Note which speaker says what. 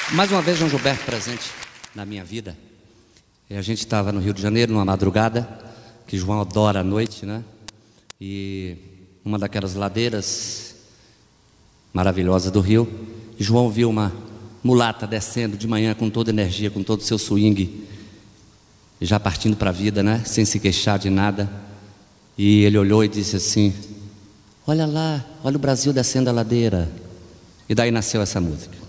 Speaker 1: Mais uma vez, João Gilberto presente na minha vida. E a gente estava no Rio de Janeiro, numa madrugada, que João adora a noite, né? E uma daquelas ladeiras maravilhosas do Rio, e João viu uma mulata descendo de manhã com toda energia, com todo o seu swing, já partindo para a vida, né? Sem se queixar de nada. E ele olhou e disse assim: olha lá, olha o Brasil descendo a ladeira. E daí nasceu essa música.